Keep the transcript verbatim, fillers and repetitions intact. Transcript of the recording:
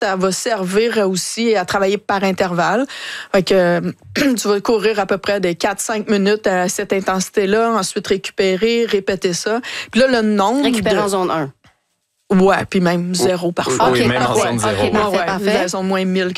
ça va servir aussi à travailler par intervalle. Fait que tu vas courir à peu près de quatre à cinq minutes à cette intensité-là, ensuite récupérer, répéter ça. Puis là, le nombre Récupérer de... en zone un. Ouais, puis même zéro parfois. Oui, Okay, même en parfait. zone zéro. Okay, parfait, ouais, parfait. zone moins mille